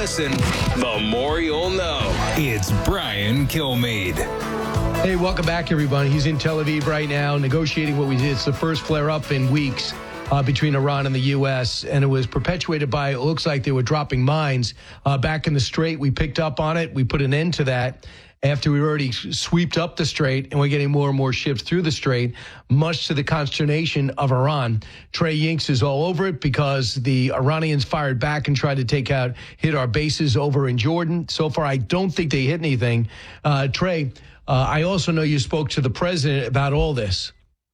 listen, the more you'll know. It's Brian Kilmeade. Hey, welcome back, everybody. He's in Tel Aviv right now negotiating what we did. It's the first flare-up in weeks between Iran and the U.S., and it was perpetuated by, it looks like they were dropping mines back in the Strait. We picked up on it. We put an end to that after we already swept up the Strait, and we're getting more and more ships through the Strait, much to the consternation of Iran. Trey Yingst is all over it because the Iranians fired back and tried to hit our bases over in Jordan. So far, I don't think they hit anything. Trey, I also know you spoke to the president about all this.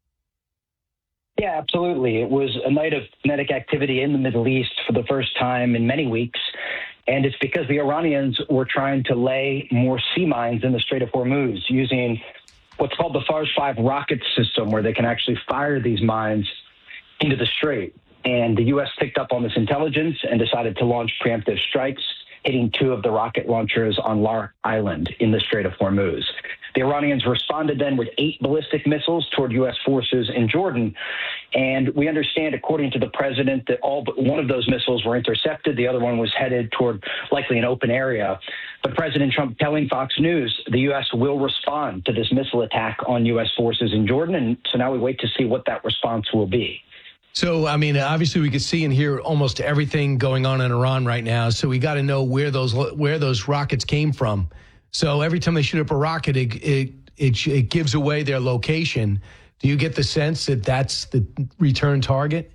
Yeah, absolutely. It was a night of kinetic activity in the Middle East for the first time in many weeks. And it's because the Iranians were trying to lay more sea mines in the Strait of Hormuz using what's called the Fars 5 rocket system, where they can actually fire these mines into the Strait. And the U.S. picked up on this intelligence and decided to launch preemptive strikes, hitting 2 of the rocket launchers on Lark Island in the Strait of Hormuz. The Iranians responded then with 8 ballistic missiles toward U.S. forces in Jordan. And we understand, according to the president, that all but one of those missiles were intercepted. The other one was headed toward likely an open area. But President Trump telling Fox News the U.S. will respond to this missile attack on U.S. forces in Jordan. And so now we wait to see what that response will be. So, I mean, obviously we could see and hear almost everything going on in Iran right now. So we got to know where those rockets came from. So every time they shoot up a rocket, it gives away their location. Do you get the sense that that's the return target?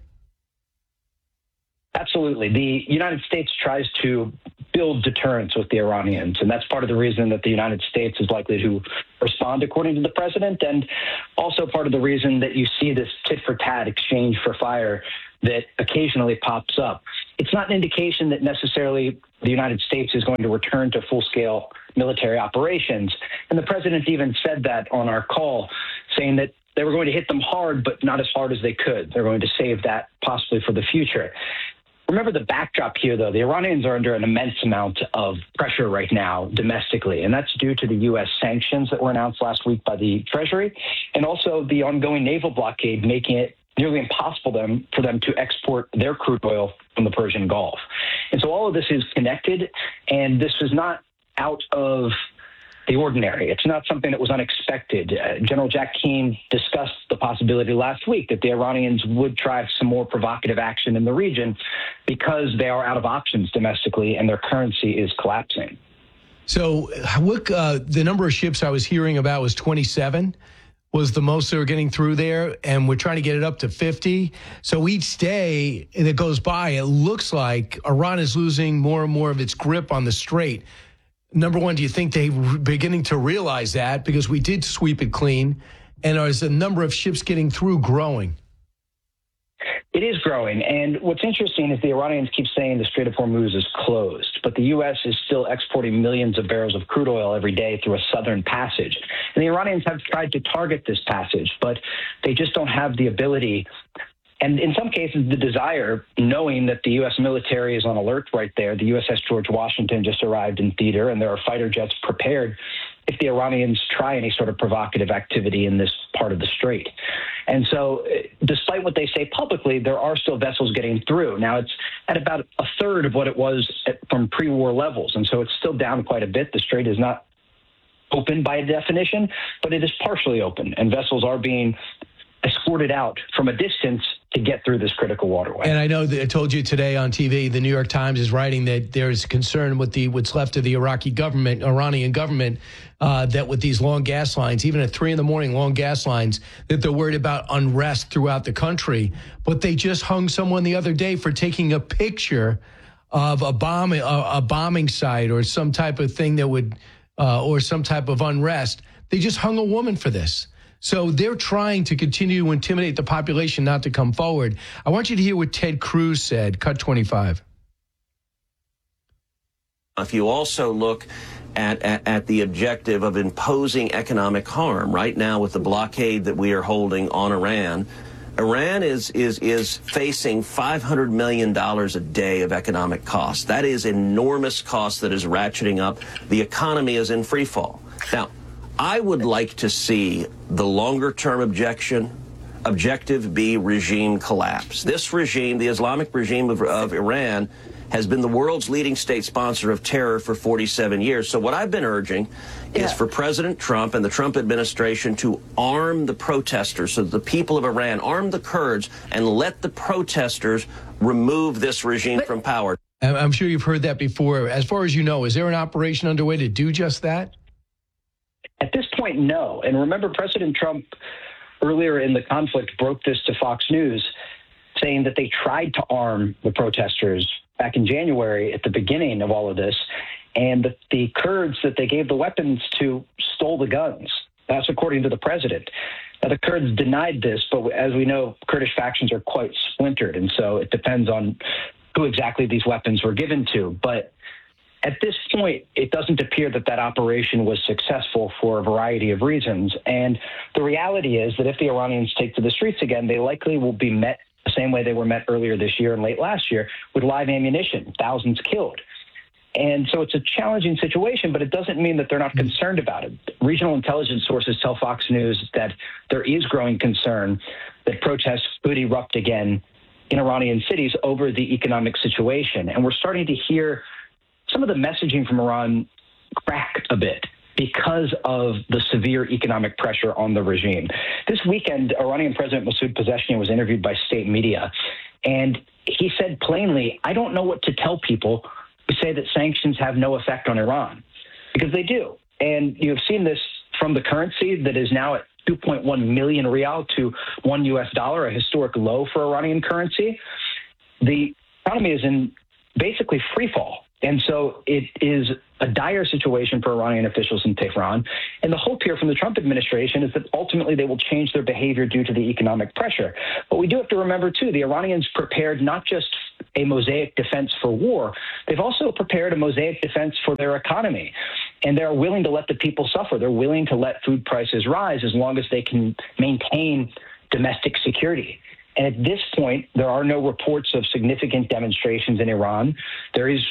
Absolutely. The United States tries to build deterrence with the Iranians, and that's part of the reason that the United States is likely to respond, according to the president, and also part of the reason that you see this tit-for-tat exchange for fire that occasionally pops up. It's not an indication that necessarily the United States is going to return to full-scale military operations. And the president even said that on our call, saying that they were going to hit them hard, but not as hard as they could. They're going to save that possibly for the future. Remember the backdrop here, though. The Iranians are under an immense amount of pressure right now domestically, and that's due to the U.S. sanctions that were announced last week by the Treasury, and also the ongoing naval blockade, making it nearly impossible for them to export their crude oil from the Persian Gulf. And so all of this is connected, and this is not out of the ordinary. It's not something that was unexpected. General Jack Keane discussed the possibility last week that the Iranians would try some more provocative action in the region because they are out of options domestically and their currency is collapsing. So the number of ships I was hearing about was 27. Was the most they were getting through there, and we're trying to get it up to 50. So each day that goes by, it looks like Iran is losing more and more of its grip on the Strait. Number one, do you think they're beginning to realize that? Because we did sweep it clean, and is the number of ships getting through growing? It is growing, and what's interesting is the Iranians keep saying the Strait of Hormuz is closed, but the U.S. is still exporting millions of barrels of crude oil every day through a southern passage. And the Iranians have tried to target this passage, but they just don't have the ability, and in some cases the desire, knowing that the U.S. military is on alert right there. The USS George Washington just arrived in theater, and there are fighter jets prepared if the Iranians try any sort of provocative activity in this part of the Strait. And so despite what they say publicly, there are still vessels getting through. Now, it's at about a third of what it was from pre-war levels, and so it's still down quite a bit. The Strait is not open by definition, but it is partially open, and vessels are being escorted out from a distance to get through this critical waterway. And I know that I told you today on TV, the New York Times is writing that there's concern with what's left of the Iranian government, that with these long gas lines, even at 3 a.m, long gas lines, that they're worried about unrest throughout the country. But they just hung someone the other day for taking a picture of a bombing site or some type of thing that would, or some type of unrest. They just hung a woman for this. So they're trying to continue to intimidate the population not to come forward. I want you to hear what Ted Cruz said, cut 25. If you also look at the objective of imposing economic harm, right now with the blockade that we are holding on Iran, Iran is facing $500 million a day of economic costs. That is enormous cost that is ratcheting up. The economy is in free fall. Now, I would like to see the longer-term objection Objective B, regime collapse. This regime, the Islamic regime of Iran, has been the world's leading state sponsor of terror for 47 years. So what I've been urging is for President Trump and the Trump administration to arm the protesters, so the people of Iran, arm the Kurds, and let the protesters remove this regime from power. I'm sure you've heard that before. As far as you know, is there an operation underway to do just that? At this point, no. And remember, President Trump earlier in the conflict broke this to Fox News, saying that they tried to arm the protesters back in January at the beginning of all of this, and the Kurds that they gave the weapons to stole the guns. That's according to the president. Now, the Kurds denied this, but as we know, Kurdish factions are quite splintered, and so it depends on who exactly these weapons were given to. But at this point, it doesn't appear that that operation was successful for a variety of reasons. And the reality is that if the Iranians take to the streets again, they likely will be met the same way they were met earlier this year and late last year, with live ammunition, thousands killed. And so it's a challenging situation, but it doesn't mean that they're not concerned about it. Regional intelligence sources tell Fox News that there is growing concern that protests could erupt again in Iranian cities over the economic situation. And we're starting to hear some of the messaging from Iran crack a bit because of the severe economic pressure on the regime. This weekend, Iranian President Masoud Pezeshkian was interviewed by state media, and he said plainly, I don't know what to tell people who say that sanctions have no effect on Iran, because they do. And you have seen this from the currency that is now at 2.1 million rial to $1 US, a historic low for Iranian currency. The economy is in basically free fall. And so it is a dire situation for Iranian officials in Tehran. And the hope here from the Trump administration is that ultimately they will change their behavior due to the economic pressure. But we do have to remember, too, the Iranians prepared not just a mosaic defense for war, they've also prepared a mosaic defense for their economy. And they're willing to let the people suffer. They're willing to let food prices rise as long as they can maintain domestic security. And at this point, there are no reports of significant demonstrations in Iran. There is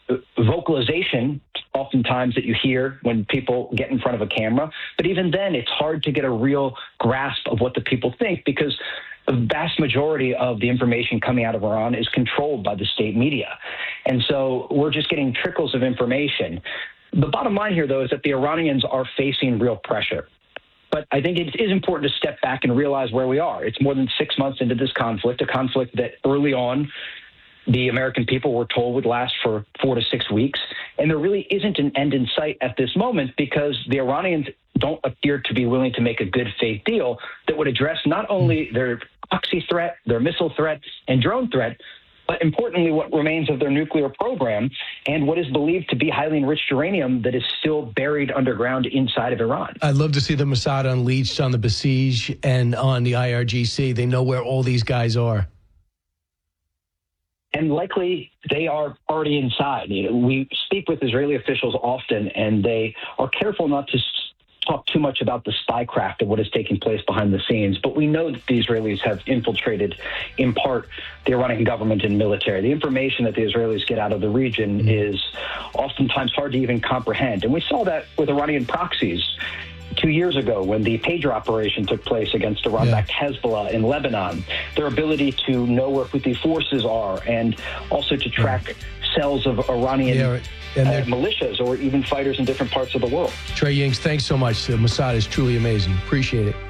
vocalization oftentimes that you hear when people get in front of a camera. But even then, it's hard to get a real grasp of what the people think, because the vast majority of the information coming out of Iran is controlled by the state media. And so we're just getting trickles of information. The bottom line here, though, is that the Iranians are facing real pressure. But I think it is important to step back and realize where we are. It's more than 6 months into this conflict, a conflict that early on the American people were told would last for 4 to 6 weeks. And there really isn't an end in sight at this moment, because the Iranians don't appear to be willing to make a good faith deal that would address not only their proxy threat, their missile threat, and drone threat, but importantly, what remains of their nuclear program and what is believed to be highly enriched uranium that is still buried underground inside of Iran. I'd love to see the Mossad unleashed on the Basij and on the IRGC. They know where all these guys are. And likely they are already inside. You know, we speak with Israeli officials often, and they are careful not to talk too much about the spycraft of what is taking place behind the scenes. But we know that the Israelis have infiltrated, in part, the Iranian government and military. The information that the Israelis get out of the region is oftentimes hard to even comprehend. And we saw that with Iranian proxies 2 years ago when the pager operation took place against Iran-backed Hezbollah in Lebanon. Their ability to know where Houthi forces are and also to track cells of Iranian militias or even fighters in different parts of the world. Trey Yingst, thanks so much. Mossad is truly amazing. Appreciate it.